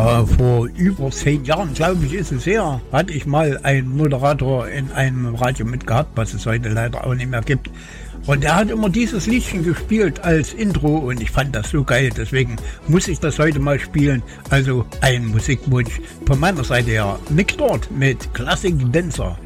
Vor über 10 Jahren, glaube ich, ist es her, hatte ich mal einen Moderator in einem Radio mitgehabt, was es heute leider auch nicht mehr gibt. Und er hat immer dieses Liedchen gespielt als Intro und ich fand das so geil, deswegen muss ich das heute mal spielen. Also ein Musikwunsch von meiner Seite her. Nick Dort mit Classic Dancer.